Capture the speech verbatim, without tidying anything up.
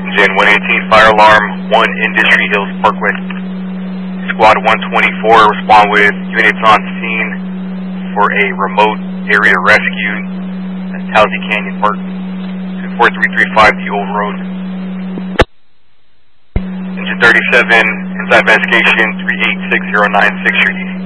Engine one eighteen, fire alarm, one Industry Hills Parkway. Squad one twenty-four, respond with units on scene for a remote area rescue at Towsey Canyon Park. two four three three five, the Old Road. Engine thirty-seven, inside investigation, three eight six zero nine, sixth Street East.